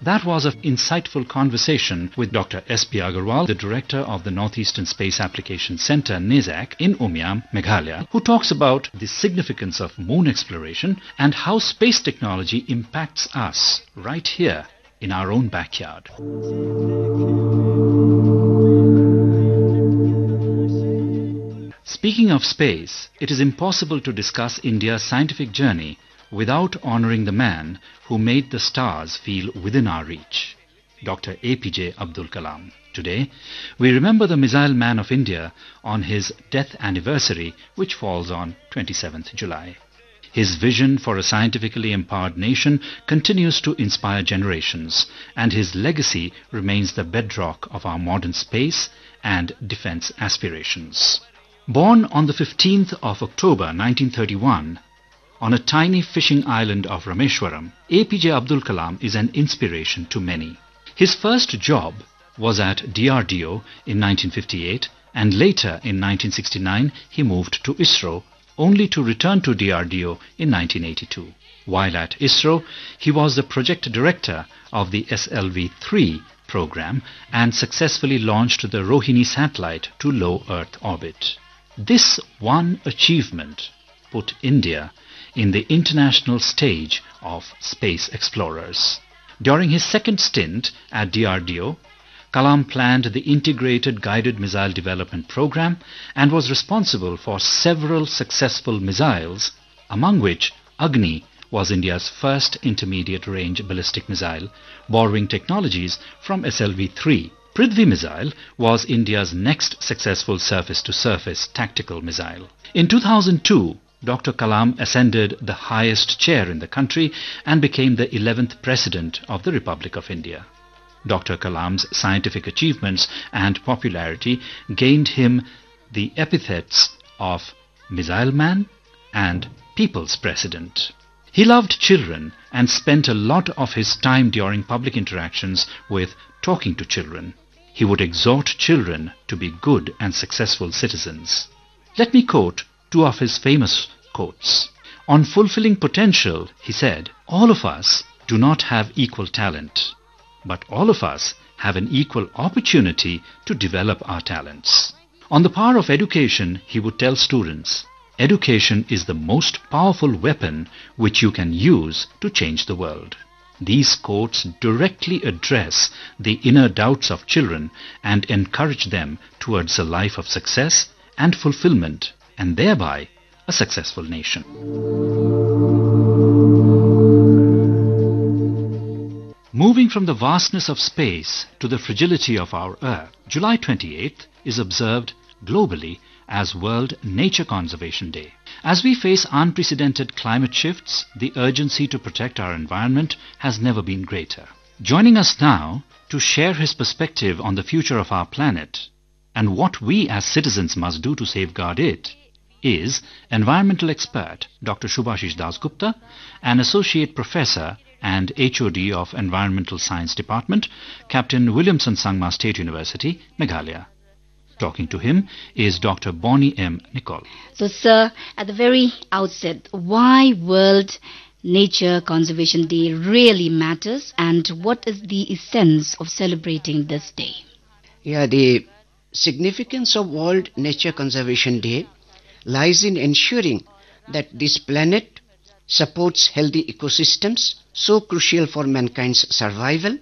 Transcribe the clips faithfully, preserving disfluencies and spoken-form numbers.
That was an insightful conversation with Doctor S P Agarwal, the director of the Northeastern Space Application Centre, NESAC, in Umiam, Meghalaya, who talks about the significance of moon exploration and how space technology impacts us right here in our own backyard. Speaking of space, it is impossible to discuss India's scientific journey without honouring the man who made the stars feel within our reach, Doctor A P J Abdul Kalam. Today, we remember the Missile Man of India on his death anniversary, which falls on twenty-seventh July. His vision for a scientifically empowered nation continues to inspire generations, and his legacy remains the bedrock of our modern space and defence aspirations. Born on the fifteenth of October nineteen thirty-one, on a tiny fishing island of Rameshwaram, A P J Abdul Kalam is an inspiration to many. His first job was at D R D O in nineteen fifty-eight, and later in nineteen sixty-nine he moved to ISRO, only to return to D R D O in nineteen eighty-two. While at ISRO, he was the project director of the S L V three program and successfully launched the Rohini satellite to low Earth orbit. This one achievement put India in the international stage of space explorers. During his second stint at D R D O, Kalam planned the Integrated Guided Missile Development Program and was responsible for several successful missiles, among which Agni was India's first intermediate-range ballistic missile, borrowing technologies from S L V three. Prithvi missile was India's next successful surface-to-surface tactical missile. In two thousand two, Doctor Kalam ascended the highest chair in the country and became the eleventh President of the Republic of India. Doctor Kalam's scientific achievements and popularity gained him the epithets of Missile Man and People's President. He loved children and spent a lot of his time during public interactions with talking to children. He would exhort children to be good and successful citizens. Let me quote two of his famous quotes. On fulfilling potential, he said, "All of us do not have equal talent, but all of us have an equal opportunity to develop our talents." On the power of education, he would tell students, "Education is the most powerful weapon which you can use to change the world." These quotes directly address the inner doubts of children and encourage them towards a life of success and fulfillment, and thereby a successful nation. Moving from the vastness of space to the fragility of our Earth, July twenty-eighth is observed globally as World Nature Conservation Day. As we face unprecedented climate shifts, the urgency to protect our environment has never been greater. Joining us now to share his perspective on the future of our planet and what we as citizens must do to safeguard it is environmental expert Doctor Shubhashish Dasgupta, an associate professor and H O D of Environmental Science Department, Captain Williamson Sangma State University, Meghalaya. Talking to him is Doctor Bonnie M. Nicol. So, sir, at the very outset, why World Nature Conservation Day really matters, and what is the essence of celebrating this day? Yeah, the significance of World Nature Conservation Day lies in ensuring that this planet supports healthy ecosystems so crucial for mankind's survival.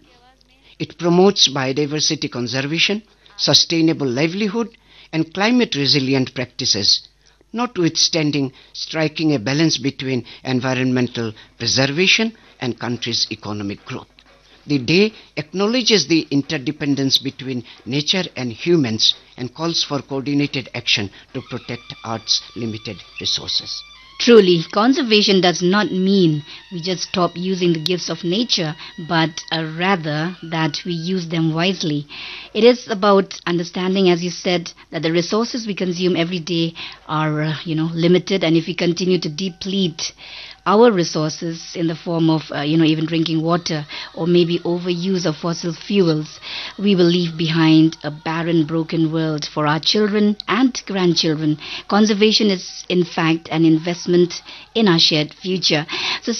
It promotes biodiversity conservation, sustainable livelihood and climate resilient practices, notwithstanding striking a balance between environmental preservation and country's economic growth. The day acknowledges the interdependence between nature and humans and calls for coordinated action to protect Earth's limited resources. Truly, conservation does not mean we just stop using the gifts of nature, but uh, rather that we use them wisely. It is about understanding, as you said, that the resources we consume every day are, uh, you know, limited, and if we continue to deplete our resources in the form of, uh, you know, even drinking water or maybe overuse of fossil fuels, we will leave behind a barren, broken world for our children and grandchildren. Conservation is, in fact, an investment in our shared future. So